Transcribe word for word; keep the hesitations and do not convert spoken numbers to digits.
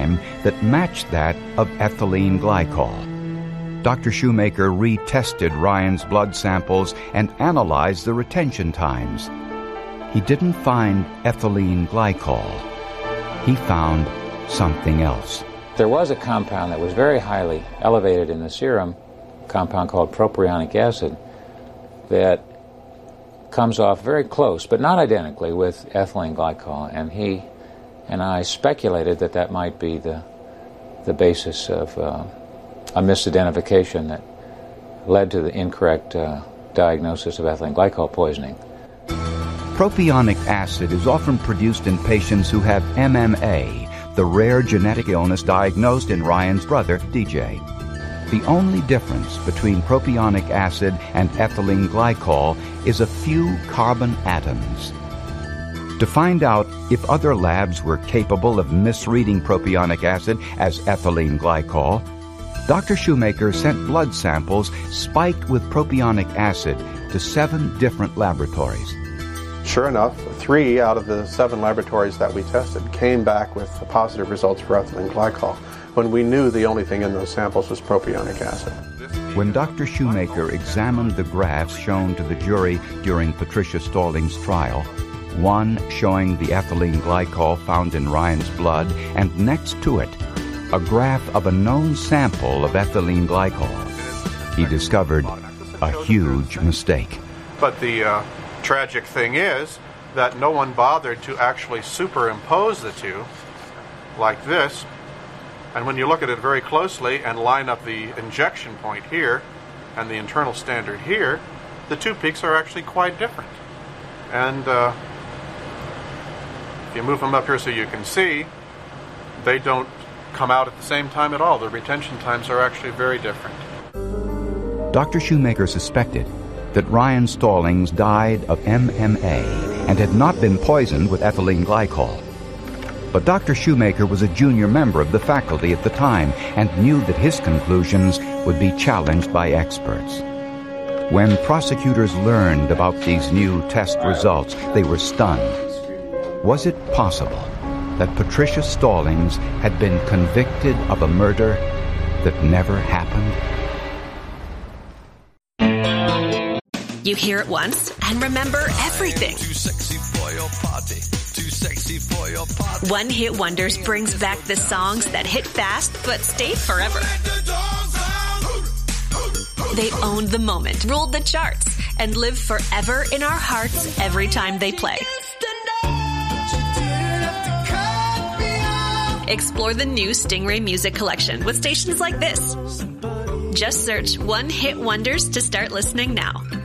time that matched that of ethylene glycol. Doctor Shoemaker retested Ryan's blood samples and analyzed the retention times. He didn't find ethylene glycol. He found something else. There was a compound that was very highly elevated in the serum, a compound called propionic acid, that comes off very close, but not identically, with ethylene glycol. And he and I speculated that that might be the, the basis of uh, a misidentification that led to the incorrect uh, diagnosis of ethylene glycol poisoning. Propionic acid is often produced in patients who have M M A, the rare genetic illness diagnosed in Ryan's brother, D J. The only difference between propionic acid and ethylene glycol is a few carbon atoms. To find out if other labs were capable of misreading propionic acid as ethylene glycol, Doctor Shoemaker sent blood samples spiked with propionic acid to seven different laboratories. Sure enough, three out of the seven laboratories that we tested came back with positive results for ethylene glycol, when we knew the only thing in those samples was propionic acid. When Doctor Shoemaker examined the graphs shown to the jury during Patricia Stallings' trial, one showing the ethylene glycol found in Ryan's blood, and next to it, a graph of a known sample of ethylene glycol, he discovered a huge mistake. But the uh, tragic thing is that no one bothered to actually superimpose the two like this. And when you look at it very closely and line up the injection point here and the internal standard here, the two peaks are actually quite different. And uh, if you move them up here so you can see, they don't come out at the same time at all. The retention times are actually very different. Doctor Shoemaker suspected that Ryan Stallings died of M M A and had not been poisoned with ethylene glycol. But Doctor Shoemaker was a junior member of the faculty at the time and knew that his conclusions would be challenged by experts. When prosecutors learned about these new test results, they were stunned. Was it possible that Patricia Stallings had been convicted of a murder that never happened? You hear it once and remember everything. Too sexy for your party. Too sexy for your party. One Hit Wonders brings back the songs that hit fast but stay forever. They owned the moment, ruled the charts, and live forever in our hearts every time they play. Explore the new Stingray Music Collection with stations like this. Just search One Hit Wonders to start listening now.